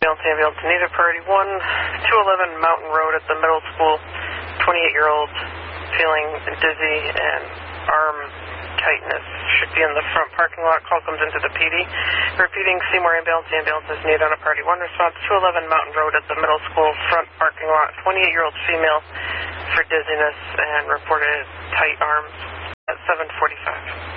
ambulance, Anita, priority 1, 211 Mountain Road at the middle school. 28-year-old feeling dizzy and arm tightness. Should be in the front parking lot. Call comes into the PD. Repeating, Seymour ambulance. The ambulance is needed on a priority 1 response. 211 Mountain Road at the middle school front parking lot. 28-year-old female for dizziness and reported tight arms at 7:45.